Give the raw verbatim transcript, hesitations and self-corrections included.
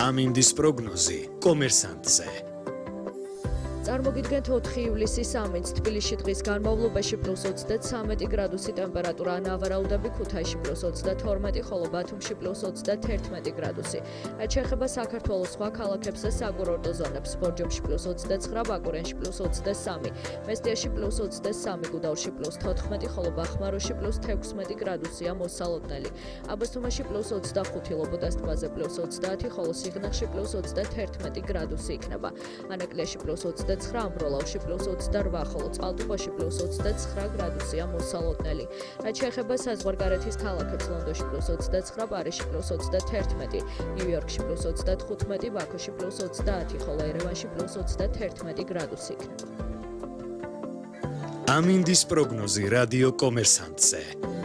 ამინდის პროგნოზი კომერსანტზე. წარმოგიდგენთ ოთხი ივლისის ამინდს. თბილისში დღის განმავლობაში პლუს ოცდათვრამეტი გრადუსი ტემპერატურა, ნავარაუდები ქუთაისში პლუს ოცდათორმეტი, ხოლო ბათუმში პლუს ოცდათერთმეტი გრადუსი. რაც შეეხება საქართველოს სხვა ქალაქებს და საკურორტო ზონებს, ბორჯომში პლუს ოცდაცხრა, ბაკურენში პლუს ოცდასამი, მესტიაში პლუს ოცდასამი, გუდაუთში პლუს თოთხმეტი, ხოლო ბახმაროში პლუს თექვსმეტი გრადუსია მოსალოდნელი. აბასთუმანში პლუს ოცდახუთი, ლობოდას ტბაზე პლუს ოცდაათი, ხოლო სიღნაღში პლუს ოცდათერთმეტი გრადუსი იქნება. ანაკლიაში პლუს ოცდაცხრა, ამბროლავში პლუს ოცდარვა, ხოლო წყალტუბოში პლუს ოცდაცხრა გრადუსია მოსალოდნელი. რაც შეეხება საზღვარგარეთის ქალაქებს, ლონდონში პლუს ოცდაცხრა, პარიზში პლუს ოცდათერთმეტი, ნიუ-იორკში პლუს ოცდათხუთმეტი, ბაქოში პლუს ოცდაათი, ხოლო ერევანში პლუს ოცდათერთმეტი გრადუსი იქნება. ამინდის პროგნოზი რადიო კომერსანტზე.